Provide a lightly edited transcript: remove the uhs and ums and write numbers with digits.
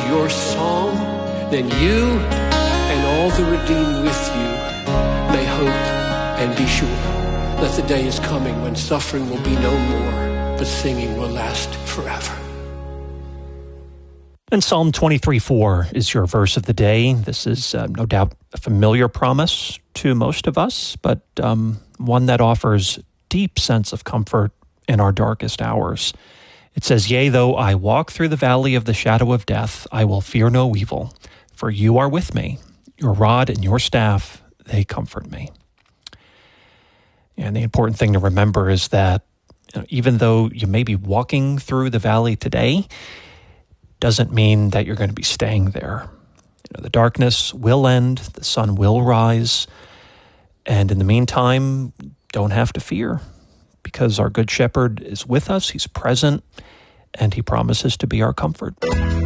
your song, then you and all the redeemed with you may hope and be sure that the day is coming when suffering will be no more, but singing will last forever. And Psalm 23:4 is your verse of the day. This is no doubt a familiar promise to most of us, but one that offers deep sense of comfort in our darkest hours. It says, "Yea, though I walk through the valley of the shadow of death, I will fear no evil, for you are with me. Your rod and your staff, they comfort me." And the important thing to remember is that even though you may be walking through the valley today, doesn't mean that you're going to be staying there. The darkness will end, the sun will rise, and in the meantime, don't have to fear, because our Good Shepherd is with us, he's present, and he promises to be our comfort.